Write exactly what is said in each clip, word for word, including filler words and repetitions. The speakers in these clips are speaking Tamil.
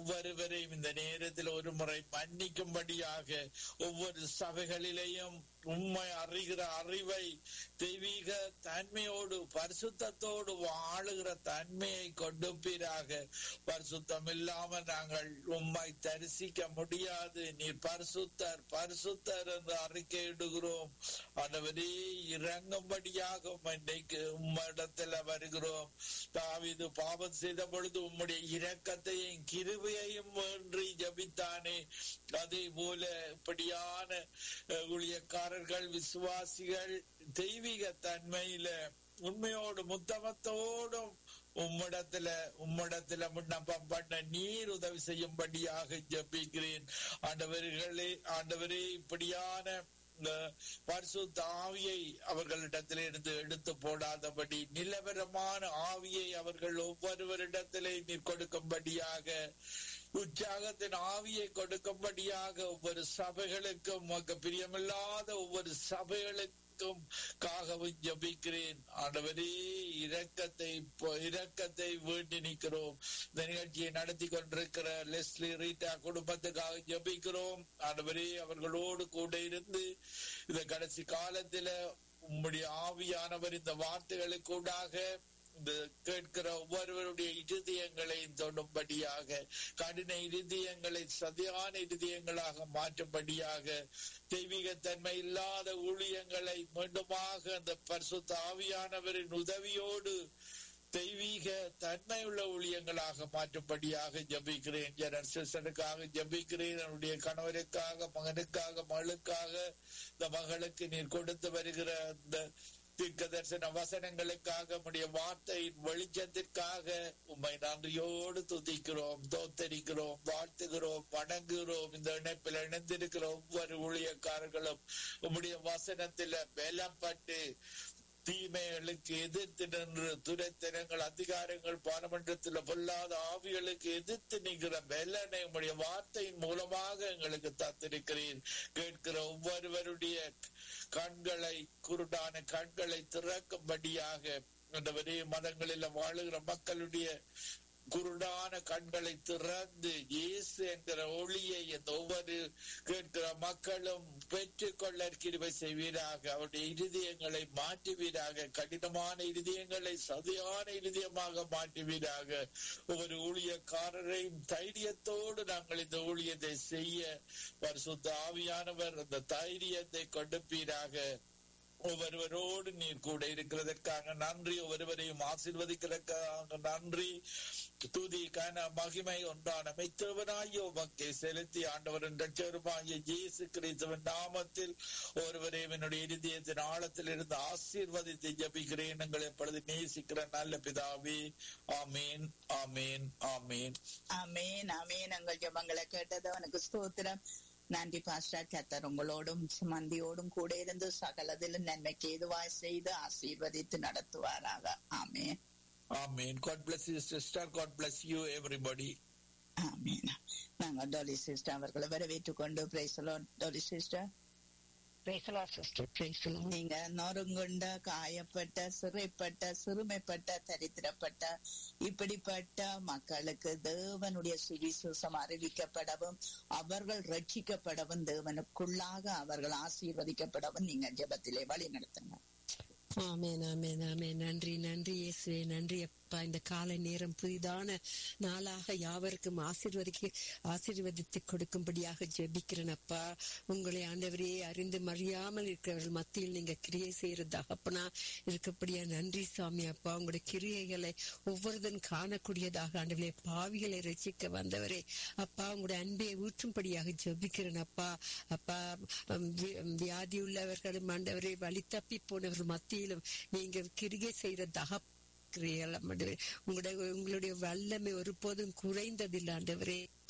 ஒவ்வொருவரையும் இந்த நேரத்தில் ஒரு முறை மன்னிக்கும்படியாக ஒவ்வொரு சபைகளிலேயும் உண்மை அறிகிற அறிவை தெய்வீக தன்மையோடு பரிசுத்தத்தோடு வாழுகிற தன்மையை கொடுப்பீராக. பரிசுத்தம் இல்லாமல் நாங்கள் உம்மை தரிசிக்க முடியாது. நீர் பரிசுத்தர் பரிசுத்தர் என்று அறிக்கையிடுகிறோம். ஆண்டவரே இறங்கும்படியாக இன்றைக்கு உம்மிடத்துல வருகிறோம். தாவீது பாவம் செய்த பொழுது உம்முடைய இரக்கத்தையும் கிருபையையும் வேண்டி ஜபித்தானே, அதே போல இப்படியான ஊழியக்காரர்கள் விசுவாசிகள் தெய்வீக தன்மையில உண்மையோடு முத்தமத்தோடும் உம்மிடத்துல உம்மிடத்துல விண்ணப்பம் பண்ண நீர் உதவி செய்யும்படியாக ஜபிக்கிறேன். ஆண்டவர்களே ஆண்டவரே இப்படியான பரிசுத்த ஆவியை அவர்களிடத்திலிருந்து எடுத்து போடாதபடி நிலவரமான ஆவியை அவர்கள் ஒவ்வொருவரிடத்திலே நீர் கொடுக்கும்படியாக, உற்சாகத்தின் ஆவியை கொடுக்கும்படியாக ஒவ்வொரு சபைகளுக்கும் பிரியமில்லாத ஒவ்வொரு சபைகளுக்கும் காகவும் ஜபிக்கிறேன். ஆண்டவரே இரக்கத்தை இரக்கத்தை வேண்டி நிற்கிறோம். இந்த நிகழ்ச்சியை நடத்தி கொண்டிருக்கிற லெஸ்லி ரீட்டா குடும்பத்துக்காக ஜபிக்கிறோம். ஆண்டவரே அவர்களோடு கூட இருந்து இந்த கடைசி காலத்துல உம்முடைய ஆவியானவர் இந்த வார்த்தைகளுக்கூடாக இந்த கேட்கிற ஒவ்வொருவருடைய இருதயங்களை தொடும்படியாக, கடின இருதயங்களை சதியான இருதயங்களாக மாற்றும்படியாக, தெய்வீக தன்மை இல்லாத ஊழியங்களை மீண்டுமாக அந்த பரிசுத்த ஆவியானவரின் உதவியோடு தெய்வீக தன்மை உள்ள ஊழியங்களாக மாற்றும்படியாக ஜபிக்கிறேன். ஜனர்களுக்காக ஜபிக்கிறேன். என்னுடைய கணவருக்காக, மகனுக்காக, மகளுக்காக, இந்த மகளுக்கு நீர் கொடுத்து வருகிற இந்த தீர்க்க தரிசன வசனங்களுக்காக, உம்முடைய வார்த்தையின் வெளிச்சத்திற்காக உம்மை நன்றியோடு துதிக்கிறோம், தோத்தரிக்கிறோம், வாழ்த்துகிறோம், வணங்குகிறோம். இந்த இணைப்பில் இணைந்திருக்கிற ஒவ்வொரு ஊழியக்காரர்களும் உம்முடைய வசனத்தில பலப்பட்டு தீமைகளுக்கு எதிர்த்து நின்று துரைத்தனங்கள், அதிகாரங்கள், பாராளுமன்றத்தில் பொல்லாத ஆவிகளுக்கு எதிர்த்து நிற்கிற பலனை உம்முடைய வார்த்தையின் மூலமாக எங்களுக்கு தந்திருக்கிறீர். கேட்கிற ஒவ்வொருவருடைய கண்களை, குருடான கண்களை திறக்கும்படியாக, ஆண்டவரே மதங்களில் வாழுகிற மக்களுடைய குருடான கண்களை திறந்து இயேசு என்கிற ஒளியை இந்த ஒவ்வொரு கேட்கிற மக்களும் பெற்றுக்கொள்ள கிருபை செய்வீராக. அவருடைய இருதயங்களை மாற்றுவீராக. கடினமான இருதயங்களை சதியான இருதயமாக மாற்றுவீராக. ஒவ்வொரு ஊழியக்காரரையும் தைரியத்தோடு நாங்கள் இந்த ஊழியத்தை செய்ய பரிசுத்த ஆவியானவர் அந்த தைரியத்தை கொடுப்பீராக. ஒவ்வொருவரோடு நீர் கூட இருக்கிறதற்காக நன்றி. ஒவ்வொருவரையும் ஆசீர்வதிக்கிறதற்காக நன்றி. துதி கன மகிமை ஒன்றான மெய்த்தவனாகிய உமக்கே செலுத்தி ஆண்டவரின் இரட்சகருமாகிய இயேசு கிறிஸ்துவின் நாமத்தில் ஒருவரையும் என்னுடைய இருதயத்தின் ஆழத்தில் இருந்து ஆசீர்வதித்து ஜபிக்கிறேன். எங்களை எப்பொழுது நேசிக்கிற நல்ல பிதாவே. ஆமீன், ஆமீன், ஆமீன், ஆமீன், ஆமீன். எங்கள் ஜெபங்களை கேட்டது உனக்கு ஸ்தோத்திரம். நன்றி பாஸ்டர். கர்த்தர் உங்களோடும் மந்தியோடும் கூட இருந்து சகலதிலும் நன்மைக்கு ஏதுவாய் செய்து ஆசீர்வதித்து நடத்துவாராக. ஆமென், ஆமென். God bless you sister. God bless you everybody. ஆமென். நாங்கள் டோலி சிஸ்டர் அவர்களை வரவேற்றுக் கொண்டு praise the Lord. Dolly sister, நீங்க நொறுங்குண்ட, காயப்பட்ட, சிறைப்பட்ட, சிறுமைப்பட்ட, தரித்திரப்பட்ட இப்படிப்பட்ட மக்களுக்கு தேவனுடைய சுவிசேஷம் அறிவிக்கப்படவும் அவர்கள் ரட்சிக்கப்படவும் தேவனுக்குள்ளாக அவர்கள் ஆசீர்வதிக்கப்படவும் நீங்க ஜெபத்திலே வழி நடத்துங்க. ஆமென், ஆமென், ஆமென். நன்றி, நன்றி இயேசுவே, நன்றி அப்பா. இந்த காலை நேரம் புதிதான நாளாக யாவருக்கும் ஆசீர்வதிக்க ஆசீர்வதித்து கொடுக்கும்படியாக ஜெபிக்கிறேன் அப்பா. உங்களை ஆண்டவரையே அறிந்து மறியாமல் இருக்கிறவர்கள் மத்தியில் நீங்க கிரியை செய்யற தகப்பனா இருக்கப்படியா நன்றி சாமி அப்பா. உங்களுடைய கிரியைகளை ஒவ்வொருதன் காணக்கூடியதாக ஆண்டவரே பாவிகளை ரசிக்க வந்தவரே அப்பா, உங்களுடைய அன்பை ஊற்றும்படியாக ஜெபிக்கிறேன் அப்பா. அப்பா, வியாதி உள்ளவர்களும் ஆண்டவரே வழி தப்பி போனவர்கள் மத்தியிலும் நீங்க கிரியை செய்யற தகப்ப உங்களுடைய உங்களுடைய வல்லமை ஒருபோதும் குறைந்ததில்லை ஆண்டவரே.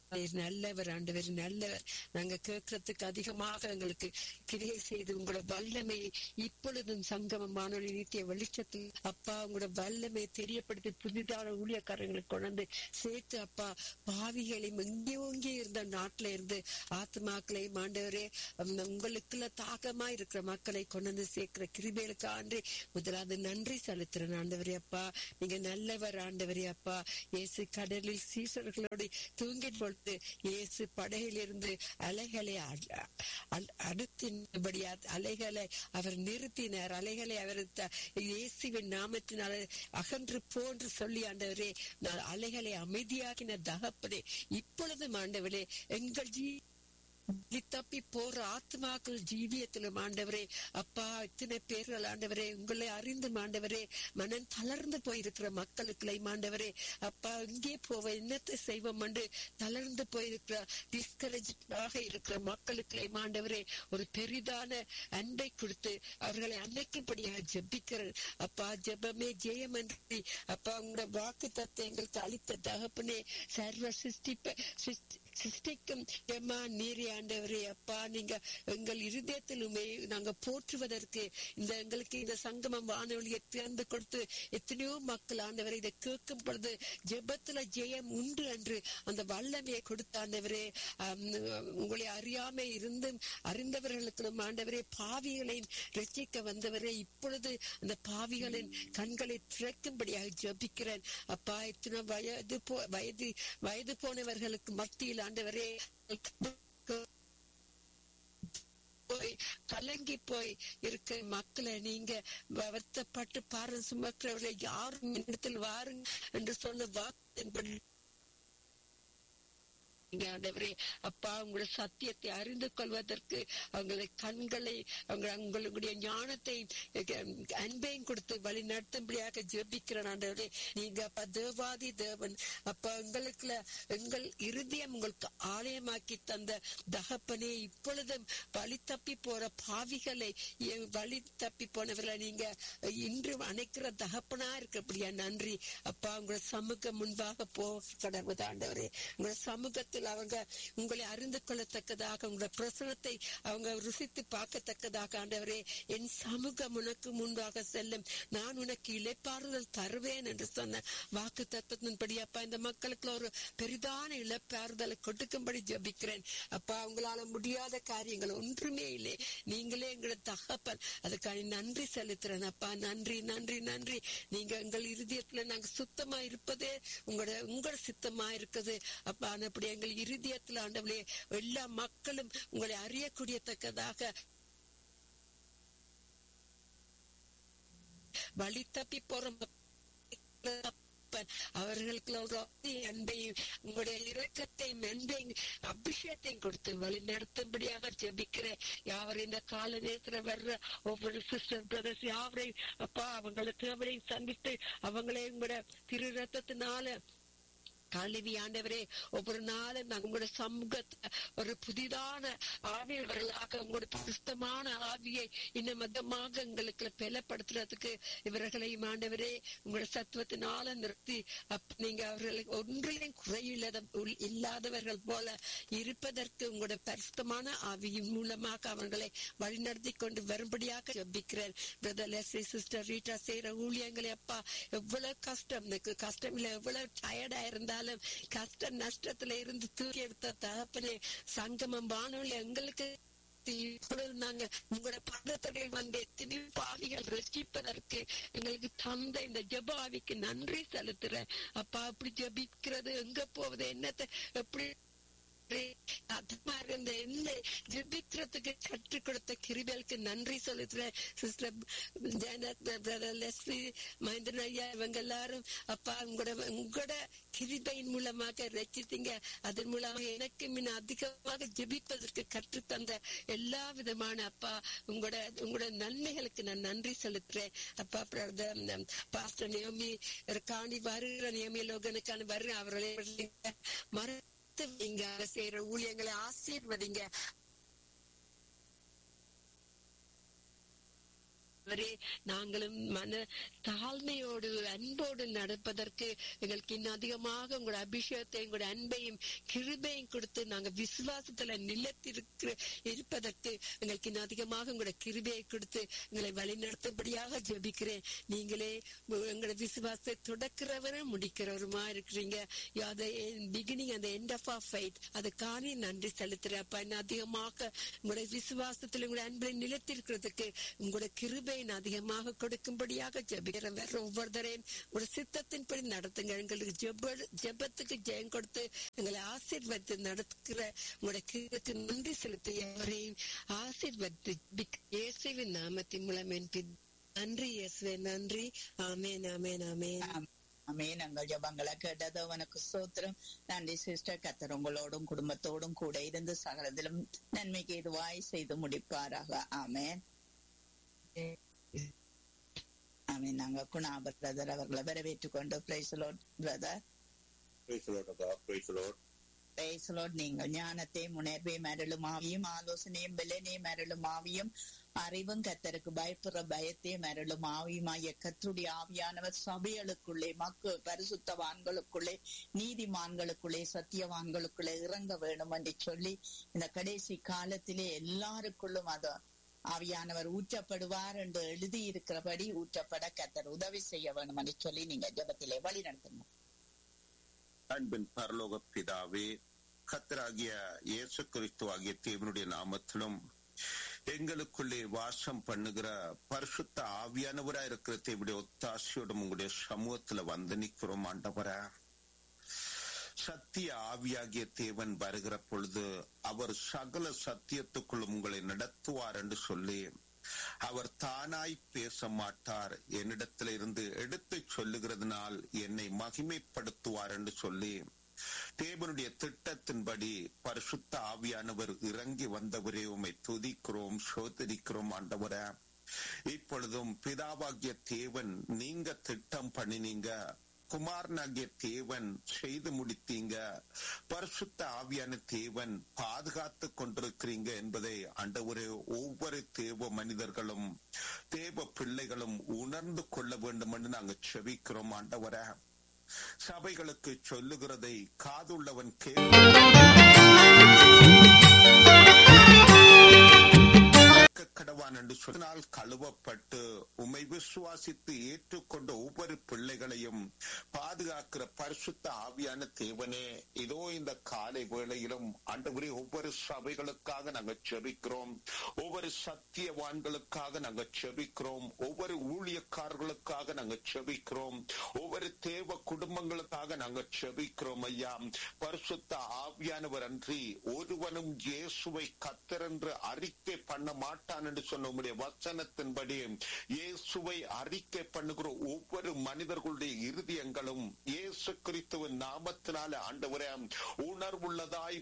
நல்லவர் ஆண்டவர் நல்லவர். நாங்க கேட்கறதுக்கு அதிகமாக எங்களுக்கு கிரியை செய்து உங்களோட வல்லமை இப்பொழுதும் சங்கமம் வானொலி நீட்டிய வெளிச்சத்தில் அப்பா உங்களோட வல்லமை தெரியப்படுத்தி புதிதான ஊழியக்காரங்களுக்கு கொண்டு சேர்த்து அப்பா பாவிகளையும் எங்கே எங்கே இருந்த நாட்டுல இருந்து ஆத்மாக்களையும் ஆண்டவரே உங்களுக்குள்ள தாகமா இருக்கிற மக்களை கொண்டு வந்து சேர்க்கிற கிருபைகளுக்கு ஆண்டு முதலாவது நன்றி செலுத்துறேன் ஆண்டவரே. அப்பா நீங்க நல்லவர் ஆண்டவரே. அப்பா இயேசு கடலில் சீசர்களோடு தூங்கி பொழுது இயேசு படகிலிருந்து அலைகளை அடுத்தினபடியா அலைகளை அவர் நிறுத்தினார். அலைகளை அவர் இயேசுவின் நாமத்தினால் அகன்று போன்று சொல்லி ஆண்டவரே அலைகளை அமைதியாக்கின தகப்பனே இப்பொழுதும் ஆண்டவரே எங்கள் ஜீ தப்பி போற ஆத்மாக்கள் ஜீவியத்திலும் ஆண்டவரே அப்பா இத்தனை பேர்கள் ஆண்டவரே உங்களை அறிந்து ஆண்டவரே மனம் தளர்ந்து போயிருக்கிற மக்களுக்குள்ளே ஆண்டவரே அப்பா இங்கே போவ என்னத்தை செய்வோம் என்று தளர்ந்து போயிருக்கிற டிஸ்கரேஜாக இருக்கிற மக்களுக்குள்ளே ஆண்டவரே ஒரு பெரிதான அன்பை கொடுத்து அவர்களை அன்னைக்கும்படியாக ஜெபிக்கிறேன். அப்பா ஜெபமே ஜெயம் என்று அப்பா உங்களோட வாக்கு தத்தை எங்களுக்கு அளித்த தகப்பனே சர்வ சிருஷ்டிப்ப சிருஷ்டிக்கும் எம்மா நீரே ஆண்டவரே. அப்பா நீங்க எங்கள் இருதயத்திலுமே நாங்க போற்றுவதற்கு இந்த எங்களுக்கு இந்த சங்கமம் வானொலியை திறந்து கொடுத்து எத்தனையோ மக்கள் ஆண்டவரை இதை கேட்கும் பொழுது ஜெபத்துல ஜெயம் உண்டு என்று அந்த வல்லமையை கொடுத்த ஆண்டவரே உங்களை அறியாம இருந்தும் அறிந்தவர்களுக்கு ஆண்டவரே பாவிகளையும் ரட்சிக்க வந்தவரே இப்பொழுது அந்த பாவிகளின் கண்களை திறக்கும்படியாக ஜெபிக்கிறேன். அப்பா இத்தனை வயது போ வயது வயது போனவர்களுக்கு மத்தியில் ஆண்டவரே போய் கலங்கி போய் இருக்க மக்களை நீங்க வருத்தப்பட்டு பாரு சுமக்கிறவர்களை யாரும் இடத்தில் வாருங்க என்று சொன்ன வாக்கின்படி ஆண்டவரே அப்பா உங்களுடைய சத்தியத்தை அறிந்து கொள்வதற்கு அவங்களை கண்களை அவங்க உங்களுடைய ஞானத்தை அன்பையும் கொடுத்து வழி நடத்தும்படியாக ஜெபிக்கிறேன் ஆண்டவரே. நீங்க அப்பா தேவாதி தேவன் அப்பா எங்களுக்குள்ள எங்கள் இருதயம் உங்களுக்கு ஆலயமாக்கி தந்த தகப்பனே இப்பொழுதும் வழி தப்பி போற பாவிகளை வழி தப்பி போனவர்களை நீங்க இன்று அணைக்கிற தகப்பனா இருக்கப்படியா நன்றி அப்பா. உங்களோட சமூகம் முன்பாக போக கடவுது ஆண்டவரே. உங்களோட சமூகத்தில் அவங்க உங்களை அறிந்து கொள்ளத்தக்கதாக உங்களோட பிரசனத்தை அவங்க ருசித்து பார்க்கத்தக்கதாக ஆண்டவரே என் சமூகம் உனக்கு முன்பாக செல்லும் நான் உனக்கு இளைப்பாறுதல் தருவேன் என்று சொன்ன வாக்கு தத்துவத்தின்படி அப்பா இந்த மக்களுக்கு ஒரு பெரிதான இளைப்பாறுதலை கொடுக்கும்படி ஜெபிக்கிறேன். அப்பா உங்களால முடியாத காரியங்கள் ஒன்றுமே இல்லை. நீங்களே எங்களை தகப்பன் அதுக்காக நன்றி செலுத்துறேன் அப்பா. நன்றி நன்றி நன்றி. நீங்க எங்கள் இருதயத்துல நாங்க சுத்தமா இருப்பதே உங்களோட உங்களோட சித்தமா இருக்குது அப்பா. அப்படி எங்கள் இருதயத்தில் ஆண்டவரே எல்லா மக்களும் உங்களை அறியக்கூடியத்தக்கதாக வழி தப்பி போற அவர்களுக்கு அன்பையும் உங்களுடைய இரக்கத்தையும் அன்பையும் அபிஷேகத்தையும் கொடுத்து வழி நடத்தும்படியாக ஜெபிக்கிறேன். யாவர் இந்த கால நேரத்துல வர்ற ஒவ்வொரு சிஸ்டர் பிரதர்ஸ் யாவரையும் அப்பா அவங்களை தேவரையும் சந்தித்து அவங்களே உங்களோட திரு ரத்தத்தினால கல்வி ஆண்டவரே ஒவ்வொரு நாளும் நாங்க உங்களோட சமூகத்தை ஒரு புதிதான ஆவியவர்களாக உங்களோட சுத்தமான ஆவியை இன்னும் மதமாக எங்களுக்கு பலப்படுத்துறதுக்கு இவர்களையும் ஆண்டவரே உங்களோட சத்துவத்தினால நிறுத்தி அப்ப நீங்க அவர்களுக்கு ஒன்றிலையும் குறையில்லாத இல்லாதவர்கள் போல இருப்பதற்கு உங்களோட பரிசுத்தமான ஆவியின் மூலமாக அவர்களை வழிநடத்தி கொண்டு வரும்படியாக ஜெபிக்கிறேன். பிரதர் லெஸ்லி சிஸ்டர் ரீட்டா செய்யற ஊழியங்களை அப்பா எவ்வளவு கஷ்டம் எனக்கு கஷ்டம் இல்லை எவ்வளவு டயர்டா இருந்தா கஷ்ட நஷ்டத்துல இருந்து தூக்கி எடுத்த தகப்பனே சங்கமம் வானொலி எங்களுக்கு நாங்க உங்களோட பதத்தடையில் வந்து எத்தனை பாவிகள் ரசிப்பதற்கு எங்களுக்கு தந்த இந்த ஜெபாவிக்கு நன்றி செலுத்துறேன் அப்பா. அப்படி ஜெபிக்கிறது எங்க போவது என்னத்தை எப்படி ஜெபிக்கிறதுக்கு கற்றுக் கொடுத்த கிருபைக்கு நன்றி சொல்லுறேன். Sister Jayanath brother Leslie Mahendran ஐயா இவங்க எல்லாரும் அப்பா உங்களோட உங்களோட கிருபையின் மூலமாக ரசித்தீங்க. அதன் மூலமாக எனக்கு முன்ன அதிகமாக ஜெபிப்பதற்கு கற்று தந்த எல்லா விதமான அப்பா உங்களோட உங்களோட நன்மைகளுக்கு நான் நன்றி செலுத்துறேன் அப்பா. பாஸ்டர் நியமி காணி வருகிற நியமி லோகனுக்கான வர்ற அவர்களை மற நீங்க செய்யற ஊழியங்களை ஆசீர்வதிங்க. அவரே நாங்களும் மன தாழ்மையோடு அன்போடு நடப்பதற்கு எங்களுக்கு இன்னும் அதிகமாக உங்களோட அபிஷேகத்தை உங்களோட அன்பையும் கிருபையும் கொடுத்து நாங்க விசுவாசத்துல நிலத்திருக்கிற இருப்பதற்கு எங்களுக்கு இன்னும் அதிகமாக உங்களோட கிருபையை கொடுத்து எங்களை வழிநடத்தும்படியாக ஜெபிக்கிறேன். நீங்களே எங்களோட விசுவாசத்தை தொடக்கிறவரும் முடிக்கிறவருமா இருக்கிறீங்க. பிகினிங் அந்த எண்ட் ஆஃப் ஆர் ஃபைட் அதுக்கான நன்றி செலுத்துறேன். அப்ப இன்னும் அதிகமாக உங்களோட விசுவாசத்துல உங்களோட அன்பை நிலைத்திருக்கிறதுக்கு உங்களோட கிருபை அதிகமாக கொடுக்கும்படியாக ஜெபிக்கிறேன். வேற ஒவ்வொருத்தரையும் ஒரு சித்தத்தின்படி நடத்துங்க. எங்களுக்கு ஜெப ஜெபத்துக்கு ஜெயம் கொடுத்து எங்களை ஆசீர்வதித்து நடத்துகிற உங்களோட கிருபைக்கு நன்றி செலுத்தி எவரையும் ஆசீர்வதித்து இயேசுவின் நாமத்தின் மூலம் நன்றி இயேசுவே நன்றி. ஆமென் ஆமென் ஆமென் ஆமென். எங்கள் ஜெபங்களை கேட்டது உனக்கு ஸ்தோத்திரம். நன்றி சிஸ்டர். கர்த்தர் உங்களோடும் குடும்பத்தோடும் கூட இருந்து சகலத்திலும் நன்மைக்கு எதுவாய் செய்து முடிப்பாராக. ஆமென் ஆமென். நாங்க குணா பிரதர் அவர்களை வரவேற்றுக் கொண்டு price Lord brother. Price Lord. நீங்கள் ஞானத்தை முனைவை மரலும் ஆவியும் ஆலோசனையும் பலனை மரலும் ஆவியும் அறிவும் கர்த்தருக்கு பயப்படுற பயத்தை மரலும் ஆவியுமாய கர்த்தருடைய ஆவியானவர் சபைகளுக்குள்ளே மக்கள் பரிசுத்தவான்களுக்குள்ளே நீதிமான்களுக்குள்ளே சத்தியவான்களுக்குள்ளே இறங்க வேணும் என்று சொல்லி இந்த கடைசி காலத்திலே எல்லாருக்குள்ளும் அத ஆவியானவர் ஊற்றப்படுவார் என்று எழுதி இருக்கிறபடி ஊற்றப்பட கர்த்தர் உதவி செய்ய வேண்டும் என்று சொல்லி நீங்க ஜெபத்திலே வழி நடத்துங்க. அன்பின் பரலோக பிதாவே, கர்த்தராகிய இயேசு கிறிஸ்து ஆகிய தேவனுடைய நாமத்திலும் எங்களுக்குள்ளே வாசம் பண்ணுகிற பரிசுத்த ஆவியானவரா இருக்கிற தேவனுடைய ஒத்தாசையோடும் உங்களுடைய சமூகத்துல வந்து நிற்கிறோம் ஆண்டவரே. சத்திய ஆவியாகிய தேவன் வருகிற பொழுது அவர் சகல சத்தியத்துக்குள்ளும் உங்களை நடத்துவார் என்று சொல்லி அவர் தானாய் பேச மாட்டார், என்னிடத்துல இருந்து எடுத்து சொல்லுகிறதுனால் என்னை மகிமைப்படுத்துவார் என்று சொல்லி தேவனுடைய திட்டத்தின்படி பரிசுத்த ஆவியானவர் இறங்கி வந்தவரே உம்மை துதிக்கிறோம் சோதரிக்கிறோம் ஆண்டவரே. இப்பொழுதும் பிதாவாகிய தேவன் நீங்க திட்டம் பண்ணினீங்க, குமாரனாகிய தேவன் செய்து முடித்தீங்க, பரிசுத்த ஆவியான தேவன் பாதுகாத்து கொண்டிருக்கிறீங்க என்பதை ஆண்டவரே ஒவ்வொரு தேவ மனிதர்களும் தேவ பிள்ளைகளும் உணர்ந்து கொள்ள வேண்டும் என்று நாங்க செபிக்கிறோம் ஆண்டவரே. சபைகளுக்கு சொல்லுகிறதை காதுள்ளவன் கடவான் என்று சொன்னால் கழுவப்பட்டு உம்மை விசுவாசித்து ஏற்றுக்கொண்ட ஒவ்வொரு பிள்ளைகளையும் பாதுகாக்கிற பரிசுத்த ஆவியான தேவனே, இதோ இந்த காலை வேளையிலும் ஆண்டவரே ஒவ்வொரு சபைகளுக்காக நாங்கள் செபிக்கிறோம், ஒவ்வொரு சத்தியவான்களுக்காக நாங்கள் செபிக்கிறோம், ஒவ்வொரு ஊழியக்காரர்களுக்காக நாங்கள் செபிக்கிறோம், ஒவ்வொரு தேவ குடும்பங்களுக்காக நாங்கள் செபிக்கிறோம் ஐயா. பரிசுத்த ஆவியானவர் அன்றி ஒருவனும் இயேசுவை கர்த்தர் என்று அறிக்கை பண்ண மாட்டான் என்று சொன்ன உம்முடைய வசனத்தின்படி இயேசுவை அறிக்கை பண்ணுகிற ஒவ்வொரு மனிதர்களுடைய இருதயங்களும் இயேசு கிறிஸ்துவின் நாமத்தினால ஆண்டவரே உணர்வுள்ளதாய்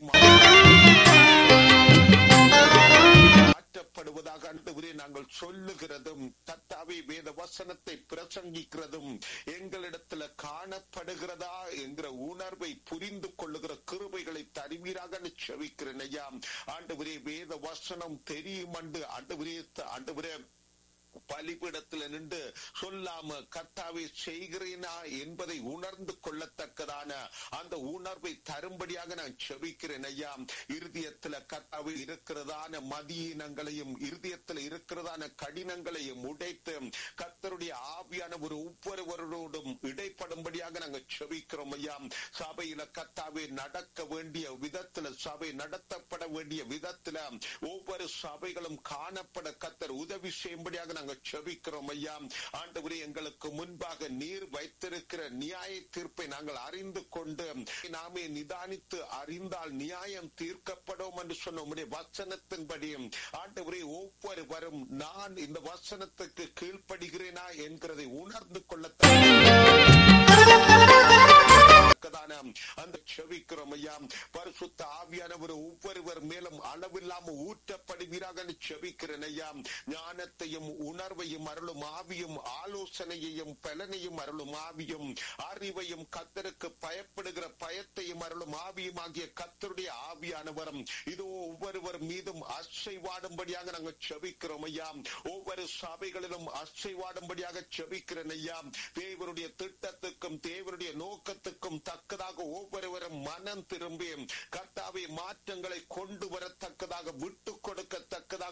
மாற்றப்படுவதாக ஆண்டவரே நாங்கள் சொல்லுகிறதும் கர்த்தாவே வேத வசனத்தை பிரசங்கிக்கிறதும் எங்களிடத்துல காணப்படுகிறதா என்கிற உணர்வை புரிந்து கொள்ளுகிற கிருபைகளை தருவீராக செபிக்கிறேன் ஐயா. ஆண்டவரே வேத வசனம் தெரியும் அண்டு ஆண்டவரே ஆண்டவரே பலிபீடத்தில் நின்று சொல்லாம கர்த்தாவை செய்கிறேனா என்பதை உணர்ந்து கொள்ளத்தக்கதான அந்த உணர்வை தரும்படியாக நான் செபிக்கிறேன் ஐயா. இருதயத்துல கர்த்தாவை இருக்கிறதான மதியினங்களையும் இருதயத்துல இருக்கிறதான கடினங்களையும் உடைத்து கர்த்தருடைய ஆவியான ஒரு ஒவ்வொருவரோடும் இடைப்படும்படியாக நாங்கள் செபிக்கிறோம் ஐயா. சபையில கர்த்தாவை நடக்க வேண்டிய விதத்துல சபை நடத்தப்பட வேண்டிய விதத்துல ஒவ்வொரு சபைகளும் காணப்பட கர்த்தர் உதவி செய்யும்படியாக நாங்கள் செபிக்கிறோம் ஐயா. ஆண்டவரே எங்களுக்கு முன்பாக நீர் வைத்திருக்கிற நியாய தீர்ப்பை நாங்கள் அறிந்து கொண்டு நாமே நிதானித்து அறிந்தால் நியாயம் தீர்க்கப்படும் என்று சொன்ன உம்முடைய வசனத்தின்படியும் ஆண்டவரே ஒவ்வொருவரும் நான் இந்த வசனத்துக்கு கீழ்ப்படுகிறேனா என்கிறதை உணர்ந்து கொள்ள தக்கதான அந்த செபிக்கிறோம் ஐயா. பரிசுத்த ஆவியானவர் ஒவ்வொருவர் மேலும் அளவில்லாம ஊற்றப்படுவீராக செபிக்கிறேன் ஐயா. ஞானத்தையும் உணர்வையும் அருளும் ஆவியும், ஆலோசனையையும் பலனையும் அருளும் ஆவியும், அறிவையும் கர்த்தருக்கு பயப்படுகிற பயத்தையும் அருளும் ஆவியும் ஆகிய கர்த்தருடைய ஆவியானவரும் இதோ ஒவ்வொருவர் மீதும் அசைவாடும்படியாக நாங்கள் செபிக்கிறோம் ஐயா. ஒவ்வொரு சபைகளிலும் அசைவாடும்படியாக செபிக்கிறேன் ஐயா. தேவனுடைய திட்டத்துக்கும் தேவனுடைய நோக்கத்துக்கும் தக்கதாக ஒவ்வொருவரும் மனம் திரும்பி கர்த்தாவே மாற்றங்களை கொண்டு வரத்தக்கதாக, விட்டு கொடுக்கத்தக்கதாக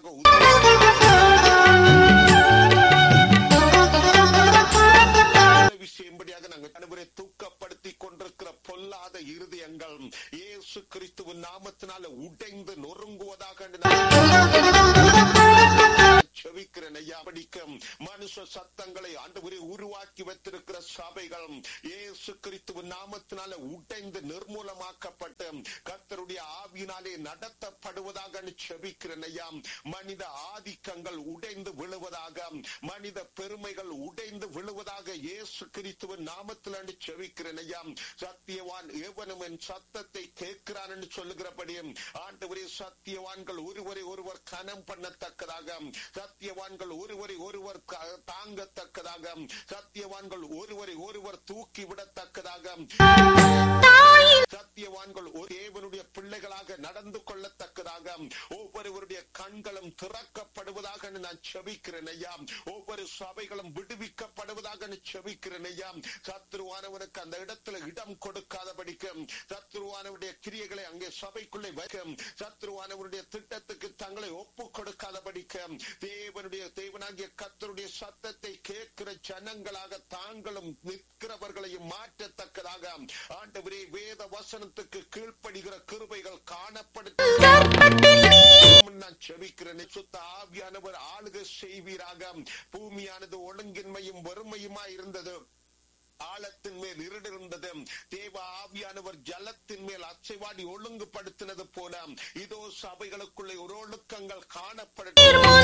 விஷயம்படியாக நாங்கள் அனைவரை தூக்கப்படுத்தி கொண்டிருக்கிற பொல்லாத இருதயங்கள் இயேசு கிறிஸ்துவின் நாமத்தினால உடைந்து நொறுங்குவதாக செபிக்கிறேன் ஐயா. படிக்கும் மனுஷ சத்தங்களை ஆண்டவரே உருவாக்கி வைத்திருக்கிற சபைகள் இயேசு கிறிஸ்துவின் நாமத்தினால உடைந்து நிர்மூலமாக்கப்பட்டு கர்த்தருடைய ஆவியினாலே நடத்தப்படுவதாக செபிக்கிறேன் ஐயா. மனித ஆதிக்கங்கள் உடைந்து விழுவதாக, மனித பெருமைகள் உடைந்து விழுவதாக இயேசு கிறிஸ்துவின் நாமத்தில் என்று செபிக்கிறேன் ஐயா. சத்தியவான் எவனும் என் சத்தத்தை கேட்கிறான் என்று சொல்லுகிறபடி ஆண்டவரே சத்தியவான்கள் ஒருவரை ஒருவர் கனம் பண்ணத்தக்கதாக, சத்தியவான்கள் ஒருவரை ஒருவர் தாங்கத்தக்கதாக, சத்தியவான்கள் ஒருவரை ஒருவர் தூக்கி விடத்தக்கதாக, சத்தியவான்கள் தேவனுடைய பிள்ளைகளாக நடந்து கொள்ளத்தக்கதாக ஒவ்வொருவருடைய கண்களும் திறக்கப்படுவதாக நான் செபிக்கிறேன் ஐயா. ஒவ்வொரு சபைகளும் விடுவிக்கப்படுவதாக செபிக்கிறேன் ஐயா. சத்துருவானவனுக்கு அந்த இடத்துல இடம் கொடுக்காதபடிக்கு, சத்துருவானவருடைய கிரியைகளை அங்கே சபைக்குள்ளே வைக்க, சத்துருவானவருடைய திட்டத்துக்கு தங்களை ஒப்பு கொடுக்காதபடிக்கு தேவனுடைய தேவனாகிய கர்த்தருடைய சத்தத்தை கேட்கிற ஜனங்களாக தாங்களும் நிற்கிறவர்களையும் மாற்றத்தக்கதாக ஆண்டவரே வேத வசனத்துக்கு கீழ்ப்படுகிற கிருபைகள் காணப்படுத்த நான் செபிக்கிறேன். சுத்த ஆவியானவர் ஆளுகை செய்வீராக. பூமியானது ஒழுங்கின்மையும் வறுமையுமா இருந்தது, ஆழத்தின் மேல் இருண்டிருந்தது. தேவ ஆவியானவர் ஜலத்தின் மேல் அசைவாடி ஒழுங்குபடுத்தினது போல இதோ சபைகளுக்குள்ளே ஒரு ஒழுக்கங்கள் காணப்படும்.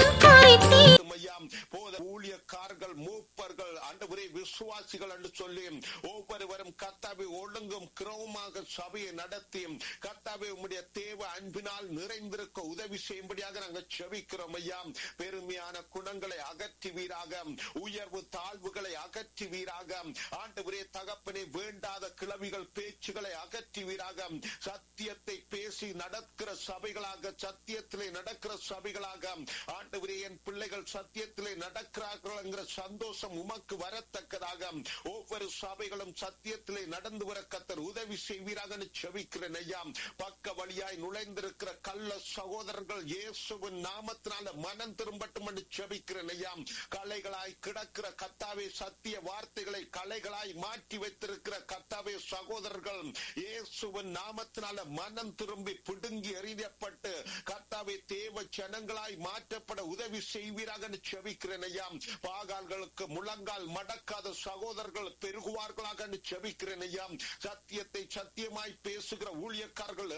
ஊழியக்காரர்கள், மூப்பர்கள், ஆண்டவரே விசுவாசிகள் என்று சொல்லி ஒவ்வொருவரும் கர்த்தாவை ஒழுங்கும் கிரமமாக சபையை நடத்தி கர்த்தாவை உம்முடைய தேவ அன்பினால் நிறைந்திருக்க உதவி செய்யும்படியாக நாங்கள் செபிக்கிறோம் ஐயா. பெருமையான குணங்களை அகற்றுவீராக, உயர்வு தாழ்வுகளை அகற்றுவீராக, ஆண்டவரே தகப்பனே வேண்டாத கிளவிகள் பேச்சுகளை அகற்றுவீராக, சத்தியத்தை பேசி நடக்கிற சபைகளாக, சத்தியத்திலே நடக்கிற சபைகளாக ஆண்டவரே என் பிள்ளைகள் சத்தியத்திலே நடக்கிறார்கள் என்கிற சந்தோஷம் உமக்கு வரத்தக்கதாக ஒவ்வொரு சபைகளும் சத்தியத்திலே நடந்து வர கர்த்தர் உதவி செய்வீராக செபிக்கிறேன் ஐயா. பக்க வழியாய் நுழைந்திருக்கிற கள்ள சகோதரர்கள் இயேசுவின் நாமத்தினால மனம் திரும்பட்டும் என்று செபிக்கிறேன் ஐயா. கலைகளாய் கிடக்கிற கர்த்தாவே சத்திய வார்த்தைகளை கலைகளாய் மாற்றி வைத்திருக்கிற கர்த்தாவே சகோதரர்கள் இயேசுவின் நாமத்தினால மனம் திரும்பி பிடுங்கி எறியப்பட்டு கர்த்தாவே தேவ ஜனங்களாய் மாற்றப்பட உதவி செய்வீராக செபிக்கிறேன் ஐயா. பாகால்களுக்கு முழங்கால் மடக்காத சகோதரர்கள் பெருகுவார்களாக செபிக்கிறேன் ஐயா. சத்தியத்தை சத்தியமாய் பேசுகிற ஊழியக்காரர்கள்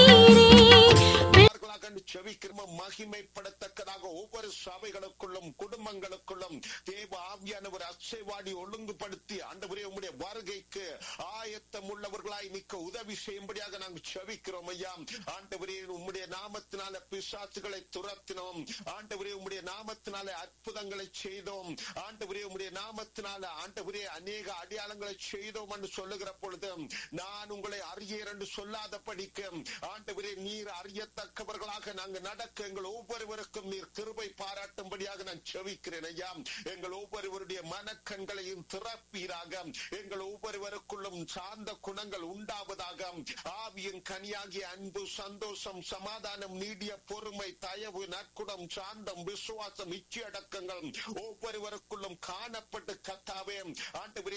எழும்புவார்களாக செபிக்கிறோம். மகிமைப்படத்தக்கதாக ஒவ்வொரு சபைகளுக்குள்ளும் குடும்பங்களுக்குள்ளும் தேவ ஆவியானவர் அசைவாடி ஒழுங்குபடுத்தி ஆண்டவரே உம்முடைய வருகைக்கு ஆயத்தம் உள்ளவர்களாய் நிற்க உதவி செய்யும்படியாக நாங்கள் செபிக்கிறோம் ஐயா. ஆண்டவரே உம்முடைய நாமத்தினால பிசாசுகளை துரத்தினோம், ஆண்டவரே உம்முடைய நாமத்தினால அற்புதங்களை செய்தோம், ஆண்டவரே உம்முடைய நாமத்தினால ஆண்டவரே அநேக அடையாளங்களை செய்தோம் என்று சொல்லுகிற பொழுது நான் உங்களை அறியேன் என்று சொல்லாத படிக்க ஆண்டவரே நீர் அறியத்தக்கவர்களாக நாங்கள் நடக்க எங்கள் ஒவ்வொருவருக்கும் நீர் கிருபை பாராட்டும்படியாக நான் செபிக்கிறேன் ஐயா. எங்கள் ஒவ்வொருவருடைய மனக்கண்களையும் திறப்பீராக, எங்கள் ஒவ்வொருவருக்குள்ளும் சார்ந்த குணங்கள் உண்டாவதாக. ஆவியின் கனியாகிய அன்பு, சந்தோஷம், சமாதானம், நீடிய பொறுமை, தயவு, நற்குணம், சாந்தம், விசுவாசம், இச்சையடக்கங்கள் ஒவ்வொருவருக்குள்ளும் காணப்பட்டு கர்த்தாவே ஆண்டவரே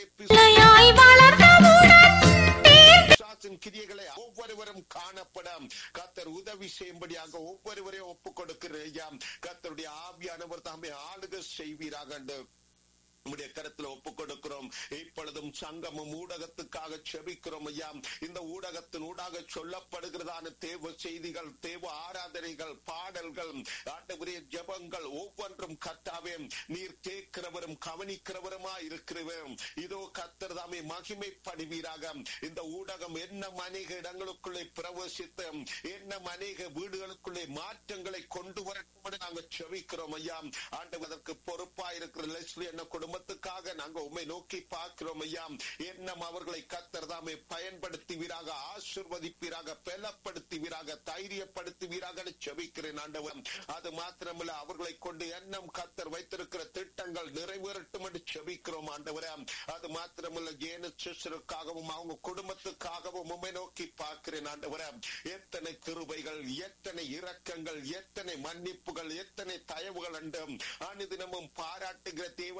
பிசாசின் கிரியைகளை ஒவ்வொருவரும் காணப்படும் கர்த்தர் உதவி செய்யும்படியாக ஒவ்வொருவரையும் ஒப்புக் கொடுக்கிறேன். கர்த்தருடைய ஆவியானவர் தாமே ஆளுகை செய்வீராக. உம்முடைய கருத்துல ஒப்புக் கொடுக்கிறோம். இப்பொழுதும் சங்கமும் ஊடகத்துக்காக செபிக்கிறோம் ஐயா. இந்த ஊடகத்தின் ஊடாக சொல்லப்படுகிறதான தேவ செய்திகள், தேவ ஆராதனைகள், பாடல்கள், ஆண்டவரே ஜெபங்கள் ஒவ்வொன்றும் கர்த்தாவே நீர் கேட்கிறவரும் கவனிக்கிறவருமா இருக்கிறவர். இதோ கர்த்தர் தாமே மகிமைப்படுவீராக. இந்த ஊடகம் என்ன அநேக இடங்களுக்குள்ளே பிரவேசித்து என்ன அநேக வீடுகளுக்குள்ளே மாற்றங்களை கொண்டு வரட்டும் என்று நாங்கள் செபிக்கிறோம் ஐயா. ஆண்டவர் அதற்கு பொறுப்பா இருக்கிற லெஸ்லி என்ன குடும்பம் நாங்க உம்மை நோக்கி பார்க்கிறோம் ஐயா. எண்ணம் அவர்களை கர்த்தர் தாமே பயன்படுத்துவீராக, ஆசீர்வதிப்பீராக, பலப்படுத்துவீராக, தைரியப்படுத்துவீராக செபிக்கிறேன் ஆண்டவர். அது மாத்திரமல்ல, அவர்களை கொண்டு எண்ணம் கர்த்தர் வைத்திருக்கிற திட்டங்கள் நிறைவேறட்டும் என்று செபிக்கிறோம் ஆண்டவரே. அது மாத்திரமல்ல, ஏன சிஸ்டருக்காகவும் அவங்க குடும்பத்துக்காகவும் உம்மை நோக்கி பார்க்கிறேன் ஆண்டவரே. எத்தனை கிருபைகள், எத்தனை இரக்கங்கள், எத்தனை மன்னிப்புகள், எத்தனை தயவுகள் என்று அனுதினமும் பாராட்டுகிற தேவனாக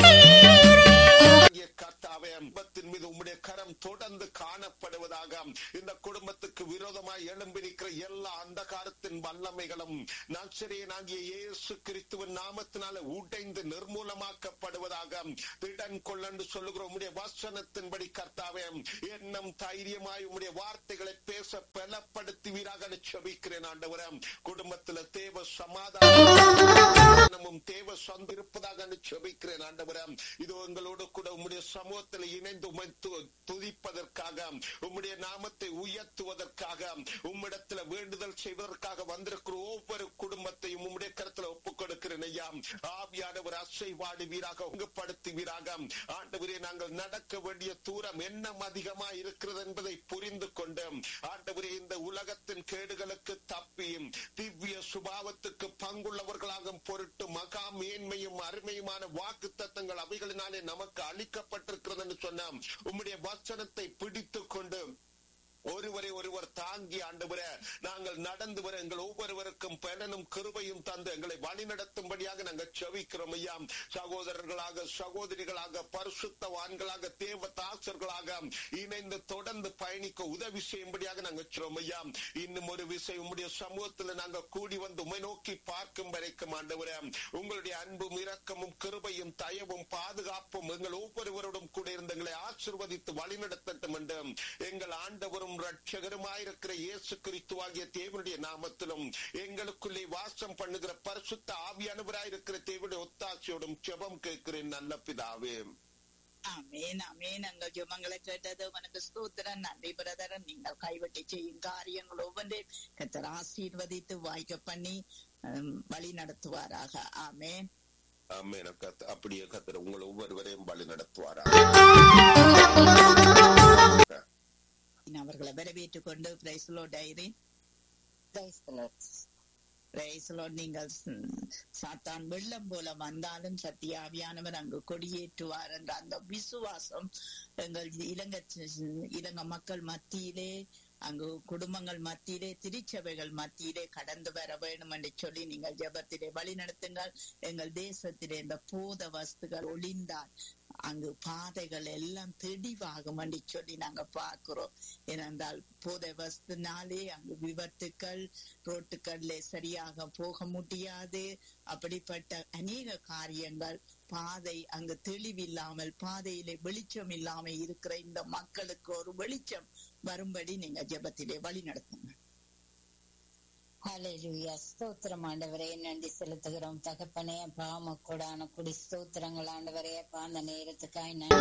கர்த்தாவே குடும்பத்தின் மீது உம்முடைய கரம் தொடர்ந்து காணப்படுவதாக. இந்த குடும்பத்துக்கு விரோதமாய் எழும்பியிருக்கிற எல்லா அந்தகாரத்தின் வல்லமைகளும் நசரேயனாகிய இயேசு கிறிஸ்துவின் நாமத்தினால உடைந்து நிர்மூலமாக்கப்படுவதாக. திடன் கொள்ளென்று சொல்லுகிற உம்முடைய வசனத்தின்படி கர்த்தாவே எண்ணம் தைரியமாய் உம்முடைய வார்த்தைகளை பேச பலப்படுத்துவீராக செபிக்கிறேன் ஆண்டவரே. குடும்பத்தில் தேவ சமாதானமும் தேவ சொந்த இருப்பதாக செபிக்கிறேன் ஆண்டவரே. இது எங்களோடு கூட உம்முடைய சமூகத்தில் இணைந்து உம்மை துதிப்பதற்காக, உம்முடைய நாமத்தை உயர்த்துவதற்காக, உம்மிடத்துல வேண்டுதல் செய்வதற்காக வந்திருக்கிற ஒவ்வொரு குடும்பத்தையும் உம்முடைய கருத்துல ஒப்புக் கொடுக்கிறேன் ஐயா. ஆவியானவர் அசைவாடுவீராக, உங்கப்படுத்துவீராக. ஆண்டவரே, நாங்கள் நடக்க வேண்டிய தூரம் என்ன அதிகமா இருக்கிறது என்பதை புரிந்து கொண்டு ஆண்டவரே இந்த உலகத்தின் கேடுகளுக்கு தப்பி திவ்ய சுபாவத்துக்கு பங்குள்ளவர்களாக பொருட்டு மகா மேன்மையும் அருமையுமான வாக்கு தத்தங்கள் அவைகளினாலே நமக்கு அளிக்கப்பட்டிருக்கிறது என்று சொன்ன உம்முடைய வசனத்தை பிடித்துக் கொண்டு ஒருவரை ஒருவர் தாங்கி ஆண்டவரே நாங்கள் நடந்து வர எங்கள் ஒவ்வொருவருக்கும் பலனும் கிருபையும் தந்து எங்களை வழி நடத்தும்படியாக நாங்கள் செபிக்கிறோம் ஐயா. சகோதரர்களாக, சகோதரிகளாக, பரிசுத்தவான்களாக, தேவ தாசர்களாக இணைந்து தொடர்ந்து பயணிக்க உதவி செய்யும்படியாக நாங்கள் சொல்றோம் ஐயா. இன்னும் ஒரு விஷயம், உம்முடைய சமூகத்தில் நாங்கள் கூடி வந்து உம்மை நோக்கி பார்க்கும் வரைக்கும் ஆண்டவரே உங்களுடைய அன்பும் இரக்கமும் கிருபையும் தயவும் பாதுகாப்பும் எங்கள் ஒவ்வொருவரோடும் கூட இருந்து எங்களை ஆசீர்வதித்து வழி நடத்தட்டும் என்று எங்கள் ஆண்டவரும் ரட்சகருமாயிருக்கிற இயேசு கிறிஸ்துவாகிய தேவனுடைய நாமத்திலும் எங்களுக்குள்ளே வாசம் பண்ணுகிற பரிசுத்த ஆவியானவராயிருக்கிற தேவனுடைய ஒத்தாசையோடும் ஜெபம் கேட்கிறேன் நல்ல பிதாவே. ஆமேன் ஆமேன். எங்கள் ஜெபங்களை கேட்டது உனக்கு ஸ்தோத்திரம். நன்றி பிரதரன். நீங்கள் கைவிட்டு செய்யும் காரியங்கள் ஒவ்வொன்றையும் கர்த்தர் ஆசீர்வதித்து வாய்க்க பண்ணி வழி நடத்துவாராக. ஆமேன் ஆமேன். அப்படியே கர்த்தர் உங்களை ஒவ்வொருவரையும் வழி நடத்துவாராக. அவர்களை வரவேற்றுக் கொண்டு praise the Lord diary. Praise the Lord. Praise the Lord. நீங்கள் சாத்தான் வெள்ளம் போல வந்தாலும் சத்தியாவியானவர் அங்கு கொடியேற்றுவார் என்ற அந்த விசுவாசம் எங்கள் இலங்கை இலங்கை மக்கள் மத்தியிலே, அங்கு குடும்பங்கள் மத்தியிலே, திருச்சபைகள் மத்தியிலே கடந்து வர வேண்டும் என்று சொல்லி நீங்கள் ஜெபத்திலே வழி நடத்துங்கள். எங்கள் தேசத்திலே இந்த போத வஸ்துகள் ஒளிந்தால் அங்கு பாதைகள் எல்லாம் தெளிவாகும் என்று சொல்லி நாங்க பார்க்கிறோம். ஏனென்றால் போதை வஸ்துனாலே அங்கு விபத்துக்கள், ரோட்டுக்கள்ல சரியாக போக முடியாது. அப்படிப்பட்ட அநேக காரியங்கள், பாதை அங்கு தெளிவில்லாமல், பாதையிலே வெளிச்சம் இல்லாமல் இருக்கிற இந்த மக்களுக்கு ஒரு வெளிச்சம் வரும்படி நீங்க ஜெபத்திலே வழி நடத்துங்க. ஹல்லேலூயா. ஸ்தோத்திரம் ஆண்டவரே, நன்றி செலுத்துகிறோம் தகப்பனே. அப்பா மக்களான குடி ஸ்தோத்திரங்கள் ஆண்டவரே. அப்பா அந்த நேரத்துக்காய் நன்றி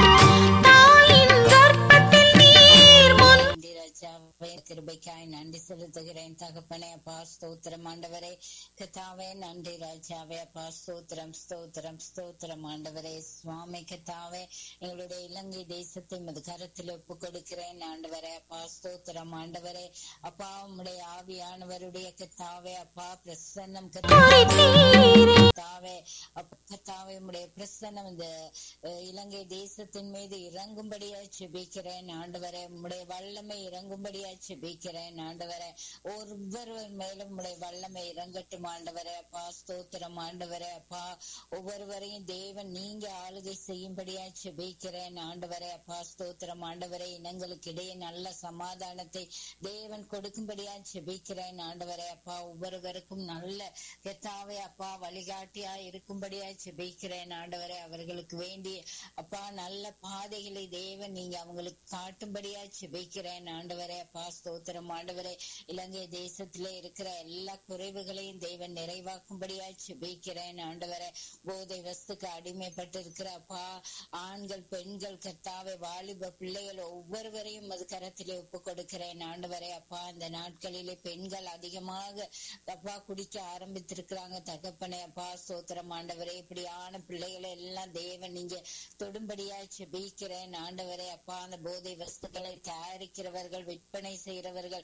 ராஜாவே, கிருபைக்காய் நன்றி செலுத்துகிறேன் தகப்பனே. அப்பா ஸ்தோத்திரம் ஆண்டவரே. கத்தாவே நன்றி ராஜாவே. அப்பா ஸ்தோத்திரம் ஸ்தோத்திரம் ஸ்தோத்திரம் ஆண்டவரே. சுவாமி கத்தாவே, எங்களுடைய இலங்கை தேசத்தை மது கரத்தில் ஒப்பு கொடுக்கிறேன் ஆண்டவரே. அப்பா ஸ்தோத்திரம் ஆண்டவரே. அப்பா உம்முடைய ஆவியானவர் கத்தாவே அப்பா பிரசன்னம் கத்தாவே கத்தாவே உம்முடைய பிரசன்னம் இந்த இலங்கை தேசத்தின் மீது இறங்கும்படியா ஜெபிக்கிறேன் ஆண்டவரே. உம்முடைய வல்லமை இறங்க இறங்கும்படியா ஜெபிக்கிறேன் ஆண்டவரே. ஒவ்வொருவர் மேலும் உடைய வல்லமை இறங்கட்டும் ஆண்டவரே அப்பா. ஸ்தோத்திரம் ஆண்டவரே அப்பா. ஒவ்வொருவரையும் தேவன் நீங்க ஆளுகை செய்யும்படியா ஜெபிக்கிறேன் ஆண்டவரே அப்பா. ஸ்தோத்திரம் ஆண்டவரே. இனங்களுக்கு இடையே நல்ல சமாதானத்தை தேவன் கொடுக்கும்படியா ஜெபிக்கிறேன் ஆண்டவரே அப்பா. ஒவ்வொருவருக்கும் நல்ல கர்த்தாவே அப்பா வழிகாட்டியா இருக்கும்படியா ஜெபிக்கிறேன் ஆண்டவரே. அவர்களுக்கு வேண்டிய அப்பா நல்ல பாதைகளை தேவன் நீங்க அவங்களுக்கு காட்டும்படியா ஜெபிக்கிறேன் ஆண்டவரே அப்பா. ஸ்தோத்திரம் ஆண்டவரே. இலங்கை தேசத்திலே இருக்கிற எல்லா குறைவுகளையும் தேவன் நிறைவாக்கும்படியா ஜெபிக்கிறேன் ஆண்டவரே. போதை வஸ்துக்கு அடிமைப்பட்டு இருக்கிற அப்பா ஆண்கள் பெண்கள் கர்த்தாவே வாலிப பிள்ளைகள் ஒவ்வொருவரையும் அது கரத்திலே ஒப்பு கொடுக்கிறேன் ஆண்டவரே அப்பா. அந்த நாட்களிலே பெண்கள் அதிகமாக அப்பா குடிக்க ஆரம்பித்திருக்கிறாங்க தகப்பனே அப்பா. ஸ்தோத்திரம் ஆண்டவரே. இப்படியான பிள்ளைகளை எல்லாம் தேவன் நீங்க தொடும்படியா ஜெபிக்கிறேன் ஆண்டவரே அப்பா. அந்த போதை வஸ்துக்களை தயாரிக்கிறவர்கள் விற்பனை செய்யறவர்கள்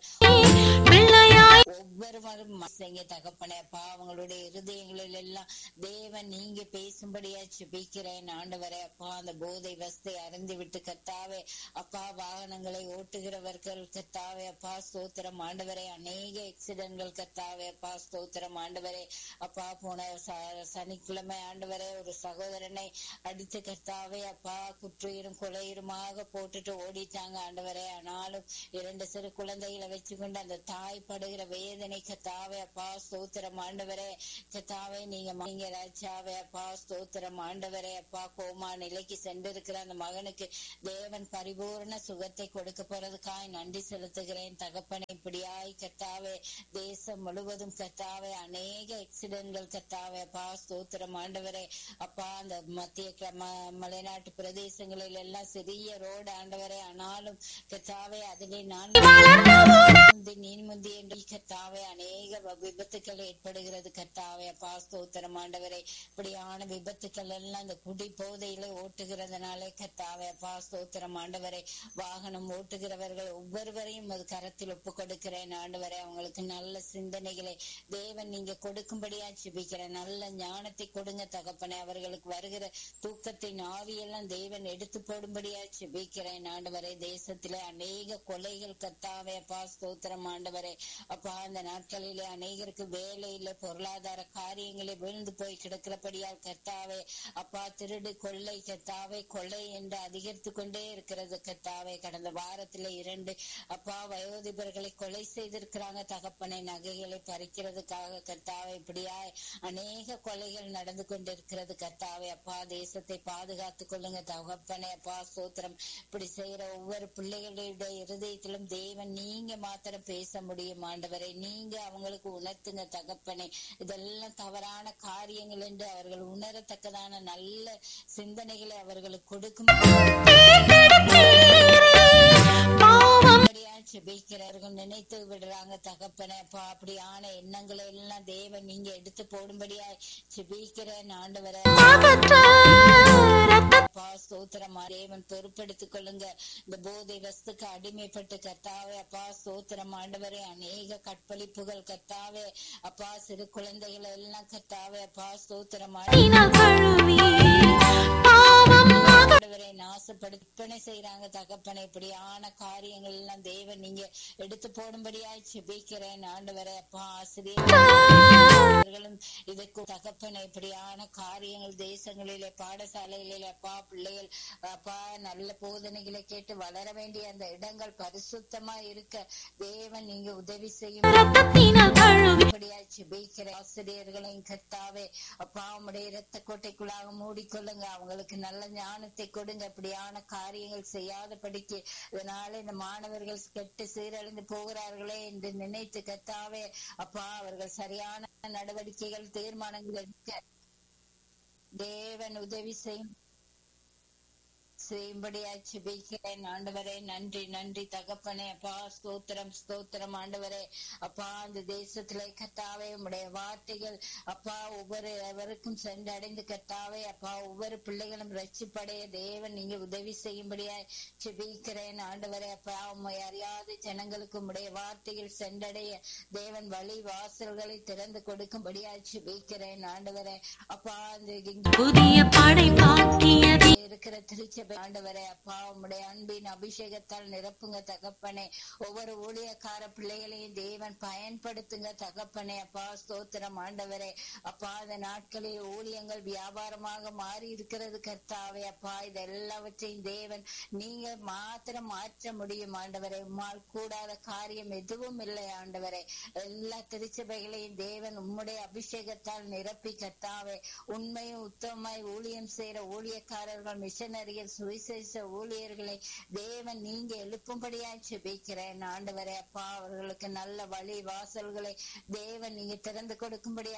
ஒவ்வொருவரும் செய்ய தகப்பனே அப்பா. அவங்களுடைய இருதயங்களில் எல்லாம் தேவன் நீங்க பேசும்படியா ஜெபிக்கிறேன் ஆண்டவரே அப்பா. அந்த போதை வஸ்தை அறிந்து விட்டு கர்த்தாவே அப்பா வாகனங்களை ஓட்டுகிறவர்கள் கர்த்தாவே அப்பா. ஸ்தோத்திரம் ஆண்டவரே. அநேக ஆக்சிடென்ட்கள் கர்த்தாவே அப்பா. ஸ்தோத்திரம் ஆண்டவரே அப்பா. போன சனிக்கிழமை ஆண்டவரே ஒரு சகோதரனை அடித்து கர்த்தாவே அப்பா குற்றுயிரும் கொலையுருமாக போட்டுட்டு ஓடிட்டாங்க ஆண்டவரே. ஆனாலும் இரண்டு சிறு குழந்தைகளை வச்சுக்கொண்டு அந்த தாய் படுகிற வேதனை கர்த்தாவே அப்பா. ஸ்தோத்திரம் ஆண்டவரே. கர்த்தாவே நீங்க நீங்க ராஜாவே அப்பா. ஸ்தோத்திரம் ஆண்டவரே அப்பா. கோமா நிலைக்கு சென்றிருக்கிற அந்த மகனுக்கு தேவன் பரிபூர்ண சுகத்தை கொடுக்க போறதுக்காய் நன்றி செலுத்துகிறேன் தகப்பனை. இப்படியாய் கர்த்தாவே தேசம் முழுவதும் கர்த்தாவே அநேக ஆக்சிடென்ட்கள் கர்த்தாவே அப்பா. ஸ்தோத்திரம் ஆண்டவரே அப்பா. அந்த மத்திய மலைநாட்டு பிரதேசங்களில் எல்லாம் சிறிய ரோடு ஆண்டவரே. ஆனாலும் கர்த்தாவே அதிலே நான் நீன் முந்தி என்று கர்த்தாவே அநேக விபத்துக்கள் ஏற்படுகிறது கர்த்தாவே அப்பா. ஸ்தோத்திரம் ஆண்டவரே. இப்படியான விபத்துக்கள் எல்லாம் இந்த குடி போதையில ஓட்டுகிறதுனாலே கர்த்தாவே அப்பா. ஸ்தோத்திரம் ஆண்டவரே. வாகனம் ஓட்டுகிறவர்கள் ஒவ்வொருவரையும் அது கரத்தில் ஒப்பு கொடுக்கிறேன் ஆண்டவரே. அவங்களுக்கு நல்ல சிந்தனைகளை தேவன் நீங்க கொடுக்கும்படியா ஜெபிக்கிறேன். நல்ல ஞானத்தை கொடுங்க தகப்பனே. அவர்களுக்கு வருகிற தூக்கத்தின் ஆவியெல்லாம் தேவன் எடுத்து போடும்படியா ஜெபிக்கிறேன் ஆண்டவரே. தேசத்திலே அநேக கொலைகள் கர்த்தாவே அப்பா. ஸ்தோத்திரம் ஆண்டவரே அப்பா. அந்த நாட்களிலே அநேகருக்கு வேலை இல்லை, பொருளாதார காரியங்களே விழுந்து போய் கிடக்கிறபடியால் கர்த்தாவே அப்பா. திருடு கொள்ளை கர்த்தாவே கொள்ளை என்று அதிகரித்து கொண்டே இருக்கிறது கர்த்தாவே. கடந்த வாரத்திலே இரண்டு அப்பா வயோதிபர்களை கொலை செய்திருக்கிறாங்க தகப்பனை, நகைகளை பறிக்கிறதுக்காக கர்த்தாவே. இப்படியாய் அநேக கொலைகள் நடந்து கொண்டிருக்கிறது கர்த்தாவே அப்பா. தேசத்தை பாதுகாத்துக் கொள்ளுங்க தகப்பனே அப்பா. ஸ்தோத்திரம். இப்படி செய்யற ஒவ்வொரு பிள்ளைகளுடைய இருதயத்திலும் தேவன் நீங்க மாத்திரம் பேச முடியும் ஆண்டவரை. நீங்க அவங்களுக்கு உணர்த்துங்க தகப்பனே. இதெல்லாம் தவறான காரியங்கள் என்று அவர்கள் உணரத்தக்கதான நல்ல சிந்தனைகளை அவர்களுக்கு கொடுக்கும் ஜெபிக்கிறார்கள் நினைத்து விடுறாங்க தகப்பனே அப்பா. அப்படியான எண்ணங்களை எல்லாம் தேவன் நீங்க எடுத்து போடும்படியா ஜெபிக்கிறேன் ஆண்டவரே. ஸ்தோத்திரமா தேவன் பொறுப்பெடுத்துக் கொள்ளுங்க. இந்த போதை வஸ்துக்கு அடிமைப்பட்டு கர்த்தாவே அப்பா. ஸ்தோத்திரம் ஆண்டவரே. அநேக கற்பழிப்புகள் கர்த்தாவே அப்பா. சிறு குழந்தைகள் எல்லாம் கர்த்தாவே அப்பா. ஸ்தோத்திரம் ஆண்டவரை நாசப்படுத்தி செய்யறாங்க தகப்பனை. இப்படியான காரியங்கள் எல்லாம் தேவன் நீங்க எடுத்து போடும்படியா ஜெபிக்கிறேன் ஆண்டவரே அப்பா. ஆசிரியர்களும் இதற்கு தகப்பனை இப்படியான காரியங்கள் தேசங்களிலே பாடசாலைகளிலே அப்பா பிள்ளைகள் அப்பா நல்ல போதனைகளை கேட்டு வளர வேண்டிய அந்த இடங்கள் பரிசுத்தமா இருக்க தேவன் நீங்க உதவி செய்யும் ஜெபிக்கிற ஆசிரியர்களையும் கர்த்தாவே அப்பா உம்முடைய இரத்த கோட்டைக்குள்ளாக மூடிக்கொள்ளுங்க. அவங்களுக்கு நல்ல ஞானத்தை கொடுங்க. அப்படியான காரியங்கள் செய்யாதபடிக்கு இதனால இந்த மாணவர்கள் கெட்டு சீரழிந்து போகிறார்களே என்று நினைத்து கர்த்தாவே அப்பா அவர்கள் சரியான நடவடிக்கைகள் தீர்மானங்கள் எடுக்க தேவன் உதவி செய்யும் செய்யும்படியா ஜெபிக்கிறேன் ஆண்டவரே. நன்றி நன்றி தகப்பனே அப்பா. ஸ்தோத்திரம் ஸ்தோத்திரம் ஆண்டவரே அப்பா. அந்த தேசத்திலே கர்த்தாவே உம்முடைய வார்த்தைகள் அப்பா ஒவ்வொரு எவருக்கும் சென்றடைந்து கர்த்தாவே அப்பா ஒவ்வொரு பிள்ளைகளும் ரட்சிப்படைய தேவன் நீங்க உதவி செய்யும்படியா ஜெபிக்கிறேன் ஆண்டவரே அப்பா. உம்மை அறியாத ஜனங்களுக்கு உம்முடைய வார்த்தைகள் சென்றடைய தேவன் வழி வாசல்களை திறந்து கொடுக்கும்படியா ஜெபிக்கிறேன் ஆண்டவரே அப்பா. அந்த புதிய படை இருக்கிற திருச்சபை ஆண்டவரே அப்பா உம்முடைய அன்பின் அபிஷேகத்தால் நிரப்புங்க தகப்பனே. ஒவ்வொரு ஊழியக்கார பிள்ளைகளையும் தேவன் பயன்படுத்துங்க தகப்பனே. அப்பா ஸ்தோத்திரம் ஆண்டவரே. அப்பா இந்த நாட்களில் ஊழியங்கள் வியாபாரமாக மாறி இருக்கிறது கர்த்தாவே. அப்பா இது எல்லாவற்றையும் தேவன் நீங்க மாத்திரம் மாற்ற முடியும் ஆண்டவரே. உம்மால் கூடாத காரியம் எதுவும் இல்லை ஆண்டவரே. எல்லா திருச்சபைகளையும் தேவன் உம்முடைய அபிஷேகத்தால் நிரப்பி கர்த்தாவே உண்மையும் உத்தமமாய் ஊழியம் செய்யற ஊழியக்காரர்கள், மிஷனரிகள், சுவிசேஷ ஊழியர்களை தேவன் நீங்க எழுப்பும்படியாய் ஜெபிக்கிறேன் ஆண்டவரே. அப்பா அவர்களுக்கு நல்ல வழி வாசல்களை தேவன் நீங்க திறந்து கொடுக்கும்படியா